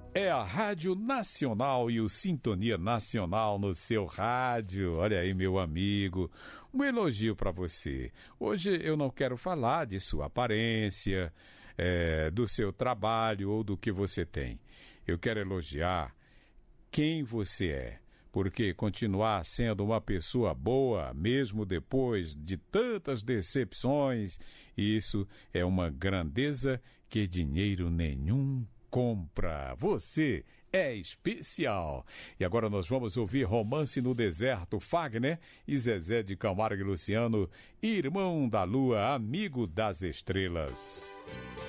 É a Rádio Nacional e o Sintonia Nacional no seu rádio. Olha aí, meu amigo, um elogio para você. Hoje eu não quero falar de sua aparência, do seu trabalho ou do que você tem. Eu quero elogiar quem você é. Porque continuar sendo uma pessoa boa, mesmo depois de tantas decepções, isso é uma grandeza que dinheiro nenhum compra. Você é especial. E agora nós vamos ouvir Romance no Deserto, Fagner e Zezé de Camargo e Luciano, Irmão da Lua, Amigo das Estrelas.